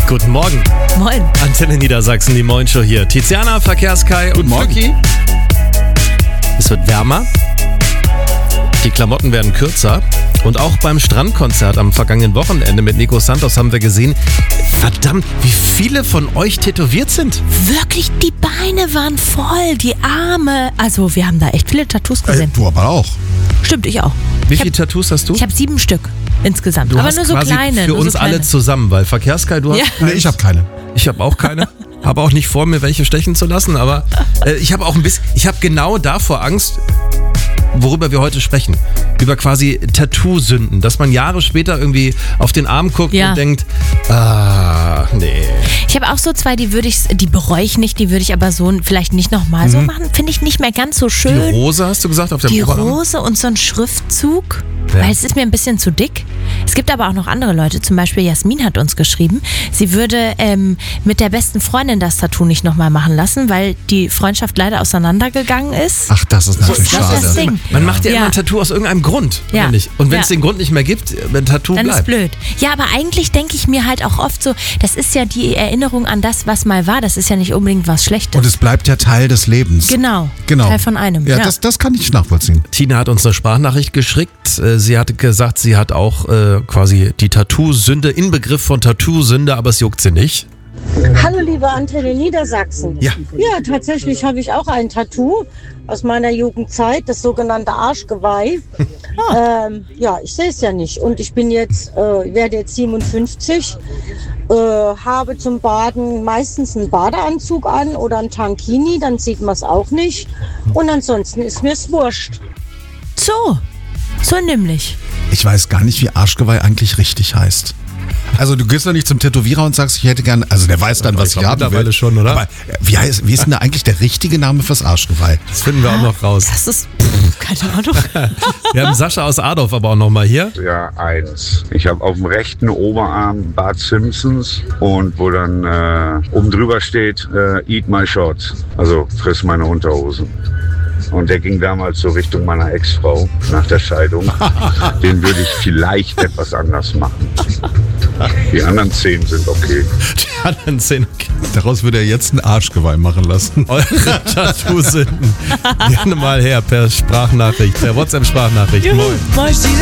Guten Morgen. Moin. Antenne Niedersachsen, die Moin-Show hier. Tiziana, Verkehrskai und Flücki. Es wird wärmer. Die Klamotten werden kürzer. Und auch beim Strandkonzert am vergangenen Wochenende mit Nico Santos haben wir gesehen, verdammt, wie viele von euch tätowiert sind. Wirklich, die Beine waren voll, die Arme. Also wir haben da echt viele Tattoos gesehen. Du aber auch. Stimmt, ich auch. Wie viele Tattoos hast du? Ich habe 7 Stück insgesamt. Du aber hast nur so quasi kleine. für nur uns so kleine. alle zusammen, weil Verkehrskai, du hast... Ja. Nee, ich habe keine. Ich habe auch keine. Habe auch nicht vor, mir welche stechen zu lassen, aber ich habe auch ein bisschen... Ich habe genau davor Angst, worüber wir heute sprechen. Über quasi Tattoo-Sünden. Dass man Jahre später irgendwie auf den Arm guckt und denkt, nee. Ich habe auch so 2, die bereue ich nicht, die würde ich aber so vielleicht nicht nochmal so machen. Finde ich nicht mehr ganz so schön. Die Rose hast du gesagt auf dem Die Oberarm? Rose und so ein Schriftzug, Ja. weil es ist mir ein bisschen zu dick. Es gibt aber auch noch andere Leute, zum Beispiel Jasmin hat uns geschrieben, sie würde mit der besten Freundin das Tattoo nicht nochmal machen lassen, weil die Freundschaft leider auseinandergegangen ist. Ach, das ist natürlich Das ist schade. das Ding. Man macht ja immer ein Tattoo aus irgendeinem Grund. Ja. Oder nicht? Und wenn es Ja. den Grund nicht mehr gibt, ein Tattoo Dann ist bleibt. blöd. Ja, aber eigentlich denke ich mir halt auch oft so, das ist ja die Erinnerung an das, was mal war. Das ist ja nicht unbedingt was Schlechtes. Und es bleibt ja Teil des Lebens. Genau. Genau. Teil von einem. Ja, das kann ich nachvollziehen. Tina hat uns eine Sprachnachricht geschickt. Sie hatte gesagt, sie hat auch quasi die Tattoo-Sünde, Inbegriff von Tattoo-Sünde, aber es juckt sie nicht. Hallo liebe Antenne Niedersachsen. Ja. Ja, tatsächlich habe ich auch ein Tattoo aus meiner Jugendzeit, das sogenannte Arschgeweih. Ja, ich sehe es ja nicht. Und ich bin jetzt, werde jetzt 57, habe zum Baden meistens einen Badeanzug an oder einen Tankini, dann sieht man es auch nicht. Und ansonsten ist mir's wurscht. So nämlich. Ich weiß gar nicht, wie Arschgeweih eigentlich richtig heißt. Also du gehst doch nicht zum Tätowierer und sagst, ich hätte gerne, also der weiß dann, was ich haben mittlerweile will. schon, oder? Aber wie ist denn da eigentlich der richtige Name fürs Arschgeweih? Das finden wir auch noch raus. Das ist, keine Ahnung. Wir haben Sascha aus Adorf aber auch noch mal hier. Ja, eins. Ich habe auf dem rechten Oberarm Bart Simpsons und wo dann oben drüber steht, eat my shorts, also friss meine Unterhosen. Und der ging damals so Richtung meiner Ex-Frau nach der Scheidung. Den würde ich vielleicht etwas anders machen. Die anderen 10 sind okay. Die anderen 10. Okay. Daraus würde er jetzt ein Arschgeweih machen lassen. Eure Tattoo-Sünden. Gerne mal her per Sprachnachricht, per WhatsApp-Sprachnachricht. Moin. Moin.